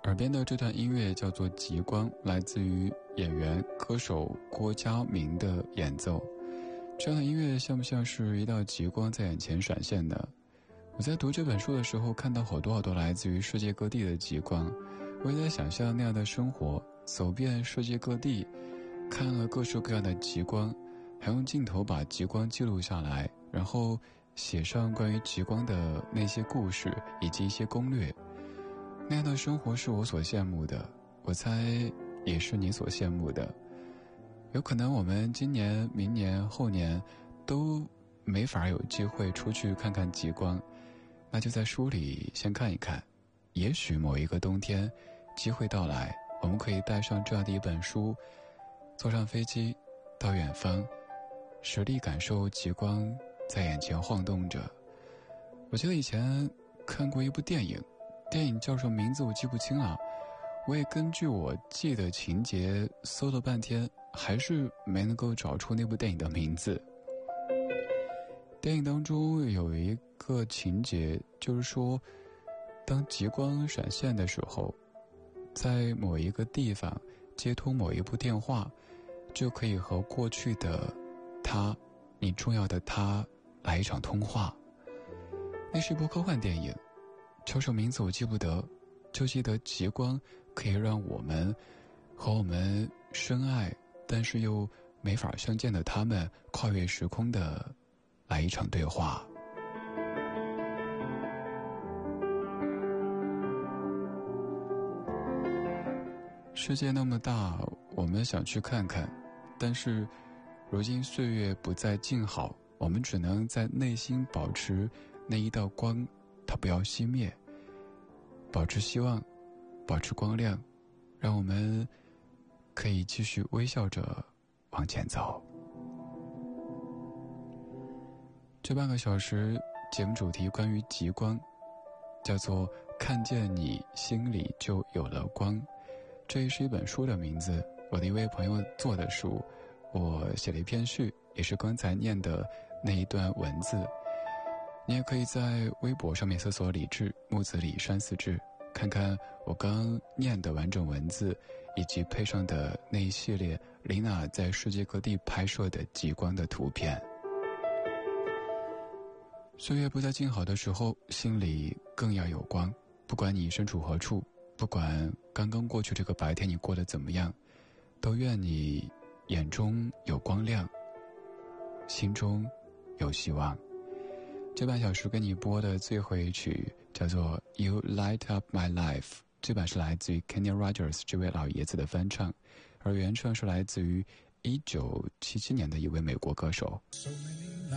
耳边的这段音乐叫做《极光》，来自于演员歌手郭嘉明的演奏。这样的音乐像不像是一道极光在眼前闪现的？我在读这本书的时候看到好多来自于世界各地的极光，我也在想象那样的生活，走遍世界各地，看了各式各样的极光，还用镜头把极光记录下来，然后写上关于极光的那些故事以及一些攻略。那样的生活是我所羡慕的，我猜也是你所羡慕的。有可能我们今年、明年、后年都没法有机会出去看看极光，那就在书里先看一看，也许某一个冬天机会到来，我们可以带上这样的一本书，坐上飞机到远方，实地感受极光在眼前晃动着。我记得以前看过一部电影叫什么名字我记不清了，我也根据我记的情节搜了半天，还是没能够找出那部电影的名字。电影当中有一个情节，就是说当极光闪现的时候，在某一个地方接通某一部电话，就可以和过去的他，你重要的他来一场通话。那是一部科幻电影，叫什么名字我记不得，就记得极光可以让我们和我们深爱但是又没法相见的他们跨越时空的来一场对话。世界那么大，我们想去看看，但是如今岁月不再静好，我们只能在内心保持那一道光，它不要熄灭，保持希望，保持光亮，让我们可以继续微笑着往前走。这半个小时节目主题关于极光，叫做看见你心里就有了光。这也是一本书的名字，我的一位朋友做的书，我写了一篇序，也是刚才念的那一段文字。你也可以在微博上面搜索李志，木子李山四志，看看我刚念的完整文字，以及配上的那一系列丽娜在世界各地拍摄的极光的图片。岁月不再静好的时候，心里更要有光。不管你身处何处，不管刚刚过去这个白天你过得怎么样，都愿你眼中有光亮，心中有希望。这半小时跟你播的最后一曲叫做 You Light Up My Life， 这版是来自于 Kenny Rogers 这位老爷子的翻唱，而原唱是来自于1977年的一位美国歌手。